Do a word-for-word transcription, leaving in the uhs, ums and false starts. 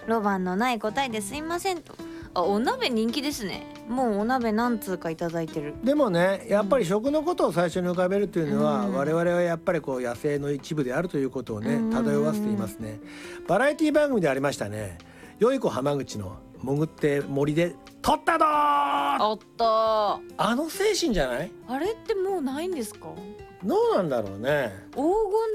ロマンのない答えですいませんと。あ、お鍋人気ですね。もうお鍋何通かいただいてる。 でもね、やっぱり食のことを最初に浮かべるというのは、 うん、 我々はやっぱりこう野生の一部であるということをね、 うん、 漂わせていますね。バラエティ番組でありましたね、よい子浜口の潜って森で取ったどー、 あったあの精神じゃない？ あれってもうないんですか？ どうなんだろうね。 黄金